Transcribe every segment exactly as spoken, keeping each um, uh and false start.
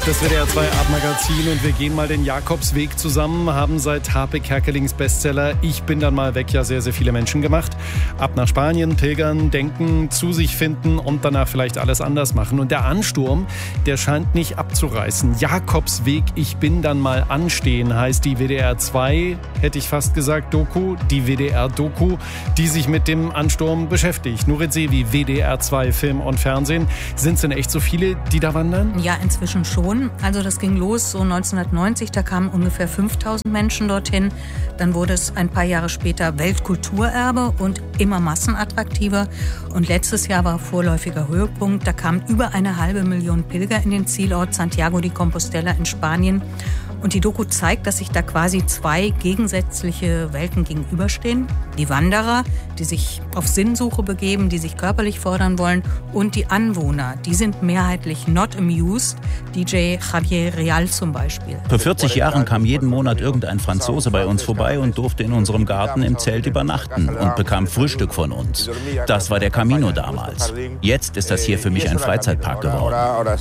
Das W D R zwei Abendmagazin und wir gehen mal den Jakobsweg zusammen, haben seit Harpe Kerkelings Bestseller Ich bin dann mal weg ja sehr, sehr viele Menschen gemacht. Ab nach Spanien, pilgern, denken, zu sich finden und danach vielleicht alles anders machen. Und der Ansturm, der scheint nicht abzureißen. Jakobsweg Ich bin dann mal anstehen heißt die W D R zwei, hätte ich fast gesagt, Doku, die W D R-Doku, die sich mit dem Ansturm beschäftigt. Nurit Sevi, W D R zwei Film und Fernsehen. Sind es denn echt so viele, die da wandern? Ja, inzwischen schon. Also das ging los so neunzehnhundertneunzig, da kamen ungefähr fünftausend Menschen dorthin. Dann wurde es ein paar Jahre später Weltkulturerbe und immer massenattraktiver. Und letztes Jahr war vorläufiger Höhepunkt. Da kamen über eine halbe Million Pilger in den Zielort Santiago de Compostela in Spanien. Und die Doku zeigt, dass sich da quasi zwei gegensätzliche Welten gegenüberstehen. Die Wanderer, die sich auf Sinnsuche begeben, die sich körperlich fordern wollen. Und die Anwohner, die sind mehrheitlich not amused. D J Javier Real zum Beispiel. Vor vierzig Jahren kam jeden Monat irgendein Franzose bei uns vorbei und durfte in unserem Garten im Zelt übernachten und bekam Frühstück von uns. Das war der Camino damals. Jetzt ist das hier für mich ein Freizeitpark geworden.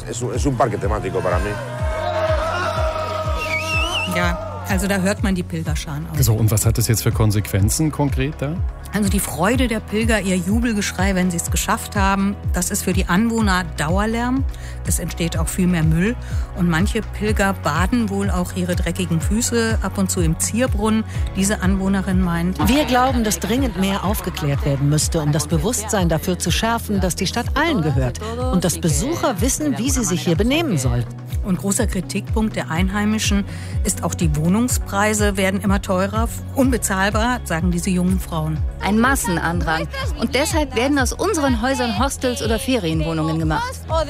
Ja, also da hört man die Pilgerscharen auch. So, und was hat das jetzt für Konsequenzen konkret da? Also die Freude der Pilger, ihr Jubelgeschrei, wenn sie es geschafft haben, das ist für die Anwohner Dauerlärm. Es entsteht auch viel mehr Müll. Und manche Pilger baden wohl auch ihre dreckigen Füße ab und zu im Zierbrunnen. Diese Anwohnerin meint: Wir glauben, dass dringend mehr aufgeklärt werden müsste, um das Bewusstsein dafür zu schärfen, dass die Stadt allen gehört und dass Besucher wissen, wie sie sich hier benehmen sollten. Und großer Kritikpunkt der Einheimischen ist auch, die Wohnungspreise werden immer teurer. Unbezahlbar, sagen diese jungen Frauen. Ein Massenandrang. Und deshalb werden aus unseren Häusern Hostels oder Ferienwohnungen gemacht.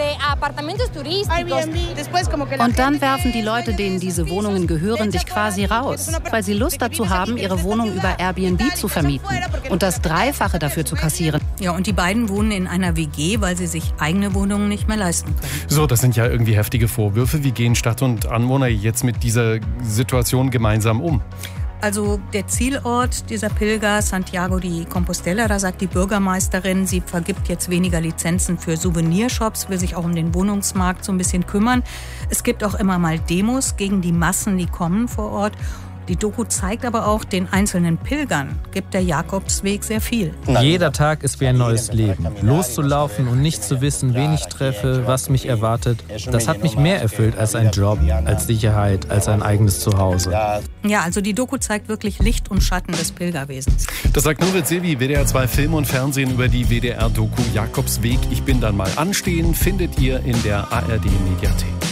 Und dann werfen die Leute, denen diese Wohnungen gehören, dich quasi raus, weil sie Lust dazu haben, ihre Wohnung über Airbnb zu vermieten und das Dreifache dafür zu kassieren. Ja, und die beiden wohnen in einer W G, weil sie sich eigene Wohnungen nicht mehr leisten können. So, das sind ja irgendwie heftige Vorwürfe. Wie gehen Stadt und Anwohner jetzt mit dieser Situation gemeinsam um? Also der Zielort dieser Pilger, Santiago de Compostela, da sagt die Bürgermeisterin, sie vergibt jetzt weniger Lizenzen für Souvenirshops, will sich auch um den Wohnungsmarkt so ein bisschen kümmern. Es gibt auch immer mal Demos gegen die Massen, die kommen vor Ort. Die Doku zeigt aber auch, den einzelnen Pilgern gibt der Jakobsweg sehr viel. Jeder Tag ist wie ein neues Leben. Loszulaufen und nicht zu wissen, wen ich treffe, was mich erwartet, das hat mich mehr erfüllt als ein Job, als Sicherheit, als ein eigenes Zuhause. Ja, also die Doku zeigt wirklich Licht und Schatten des Pilgerwesens. Das sagt Nurit Sevi, W D R zwei Film und Fernsehen über die W D R-Doku Jakobsweg. Ich bin dann mal anstehen, findet ihr in der A R D-Mediathek.